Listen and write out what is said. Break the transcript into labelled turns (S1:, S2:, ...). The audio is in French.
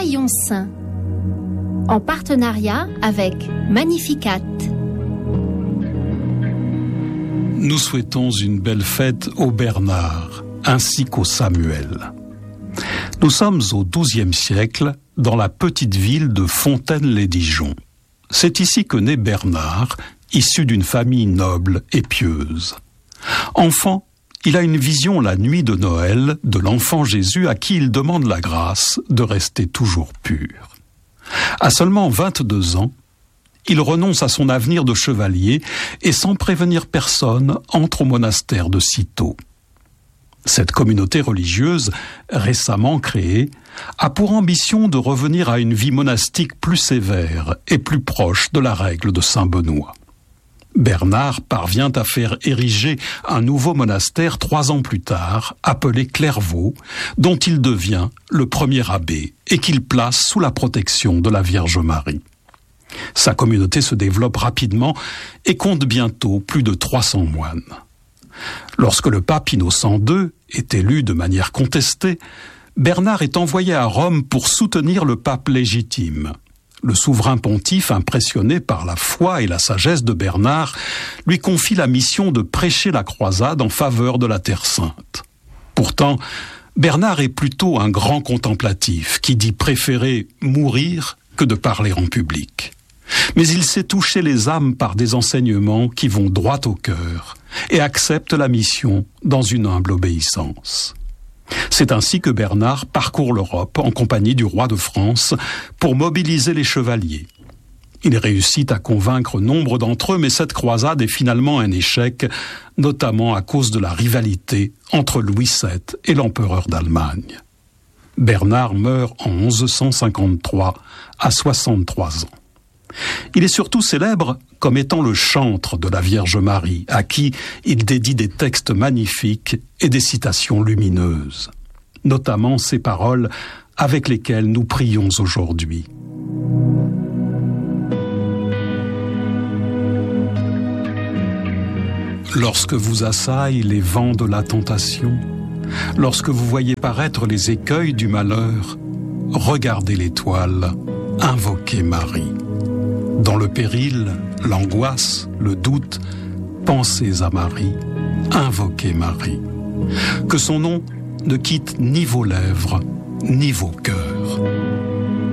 S1: Soyons saints, en partenariat avec Magnificat.
S2: Nous souhaitons une belle fête au Bernard, ainsi qu'au Samuel. Nous sommes au XIIe siècle, dans la petite ville de Fontaine-lès-Dijon. C'est ici que naît Bernard, issu d'une famille noble et pieuse. Enfant, il a une vision la nuit de Noël de l'enfant Jésus à qui il demande la grâce de rester toujours pur. À seulement 22 ans, il renonce à son avenir de chevalier et sans prévenir personne entre au monastère de Cîteaux. Cette communauté religieuse, récemment créée, a pour ambition de revenir à une vie monastique plus sévère et plus proche de la règle de Saint Benoît. Bernard parvient à faire ériger un nouveau monastère 3 ans plus tard, appelé Clairvaux, dont il devient le premier abbé et qu'il place sous la protection de la Vierge Marie. Sa communauté se développe rapidement et compte bientôt plus de 300 moines. Lorsque le pape Innocent II est élu de manière contestée, Bernard est envoyé à Rome pour soutenir le pape légitime. Le souverain pontife, impressionné par la foi et la sagesse de Bernard, lui confie la mission de prêcher la croisade en faveur de la Terre Sainte. Pourtant, Bernard est plutôt un grand contemplatif qui dit préférer mourir que de parler en public. Mais il sait toucher les âmes par des enseignements qui vont droit au cœur et accepte la mission dans une humble obéissance. C'est ainsi que Bernard parcourt l'Europe en compagnie du roi de France pour mobiliser les chevaliers. Il réussit à convaincre nombre d'entre eux, mais cette croisade est finalement un échec, notamment à cause de la rivalité entre Louis VII et l'empereur d'Allemagne. Bernard meurt en 1153 à 63 ans. Il est surtout célèbre comme étant le chantre de la Vierge Marie, à qui il dédie des textes magnifiques et des citations lumineuses, notamment ces paroles avec lesquelles nous prions aujourd'hui. Lorsque vous assaillent les vents de la tentation, lorsque vous voyez paraître les écueils du malheur, regardez l'étoile, invoquez Marie. Dans le péril, l'angoisse, le doute, pensez à Marie, invoquez Marie. Que son nom ne quitte ni vos lèvres, ni vos cœurs.